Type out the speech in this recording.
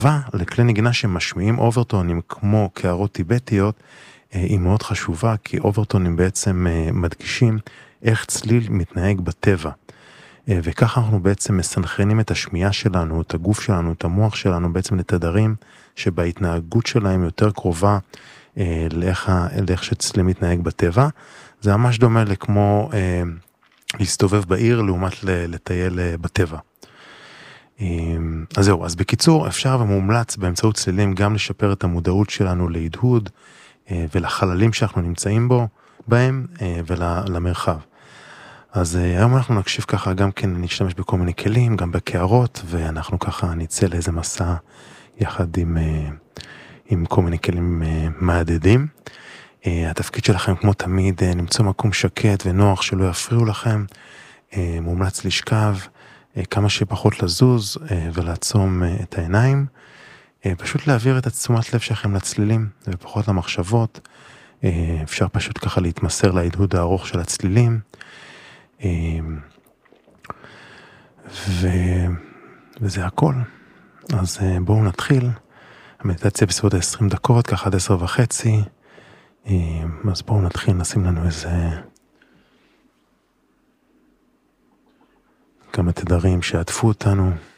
לכלי נגינה שמשמיעים אוברטונים כמו קערות טיבטיות, היא מאוד חשובה, כי אוברטונים בעצם מדגישים איך צליל מתנהג בטבע. וככה אנחנו בעצם מסנכרנים את השמיעה שלנו, את הגוף שלנו, את המוח שלנו, בעצם לתדרים שבהתנהגות שלהם יותר קרובה לאיך שצליל מתנהג בטבע. זה ממש דומה לכמו להסתובב בעיר לעומת לטייל בטבע. אז זהו, אז בקיצור אפשר ומומלץ באמצעות צלילים גם לשפר את המודעות שלנו להדהוד ולחללים שאנחנו נמצאים בהם ולמרחב. אז היום אנחנו נקשיב ככה, גם כן נשתמש בכל מיני כלים, גם בקערות, ואנחנו ככה נצא לאיזה מסע יחד עם כל מיני כלים מעדדים. התפקיד שלכם כמו תמיד למצוא מקום שקט ונוח שלא יפריעו לכם, מומלץ לשכב, כמה שפחות לזוז ולעצום את העיניים, פשוט להעביר את תשומת לב שלכם לצלילים ופחות למחשבות. אפשר פשוט ככה להתמסר להדהוד הארוך של הצלילים, וזה הכל. אז בואו נתחיל. המדיטציה בסביבות 20 דקות, ככה עד 10:30. אז בואו נתחיל, נשים לנו כמה תדרים שעטפו אותנו.